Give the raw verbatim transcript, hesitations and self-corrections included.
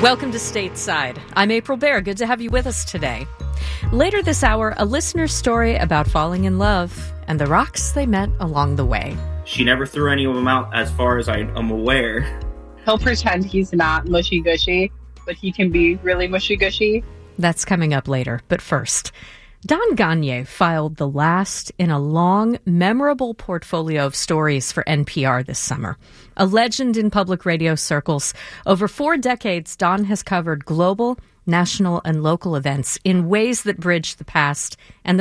Welcome to Stateside. I'm April Baer. Good to have you with us today. Later this hour, a listener's story about falling in love and the rocks they met along the way. She never threw any of them out as far as I am aware. He'll pretend he's not mushy-gushy, but he can be really mushy-gushy. That's coming up later. But first, Don Gonyea filed the last in a long, memorable portfolio of stories for N P R this summer. A legend in public radio circles, over four decades, Don has covered global, national, and local events in ways that bridge the past and the